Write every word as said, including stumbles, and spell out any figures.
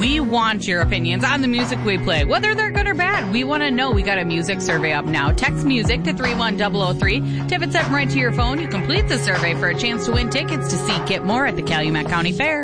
We want your opinions on the music we play, whether they're good or bad. We want to know. We got a music survey up now. Text music to three one zero zero three. Tip it sent right to your phone. You complete the survey for a chance to win tickets to see Kit Moore at the Calumet County Fair.